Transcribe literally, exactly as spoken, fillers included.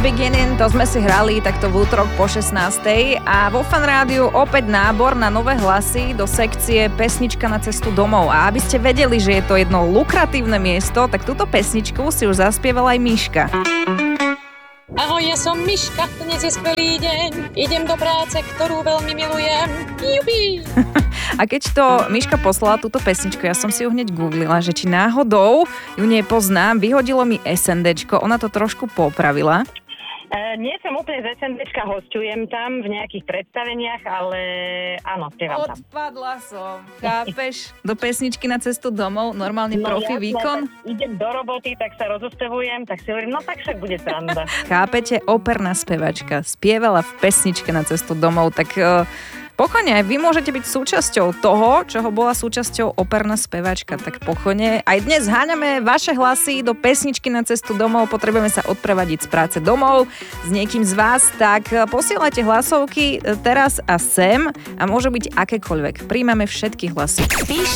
Beginning, to sme si hrali takto v útorok po šestnástej a vo Fan Rádiu opäť nábor na nové hlasy do sekcie Pesnička na cestu domov. A aby ste vedeli, že je to jedno lukratívne miesto, tak túto pesničku si už zaspievala aj Miška. Ahoj, ja som Miška, dnes je skvelý deň, idem do práce, ktorú veľmi milujem. Jubi! A keď to Miška poslala túto pesničku, ja som si ju hneď googlila, že či náhodou ju nepoznám, vyhodilo mi SNDčko, ona to trošku popravila. Uh, nie som úplne z SNDčka, hosťujem tam v nejakých predstaveniach, ale áno, spievam tam. Odpadla som, chápeš? Do pesničky na cestu domov, normálne no, profi jasné, výkon. Idem do roboty, tak sa rozospevujem, tak si hovorím, no tak však bude sranda. Chápete, operná spevačka spievala v pesničke na cestu domov, tak... Uh, Pokojne, vy môžete byť súčasťou toho, čoho bola súčasťou operná speváčka, tak pokojne. Aj dnes háňame vaše hlasy do pesničky na cestu domov, potrebujeme sa odprevadiť z práce domov s niekým z vás, tak posielajte hlasovky teraz a sem a môže byť akékoľvek. Príjmame všetky hlasy. Píš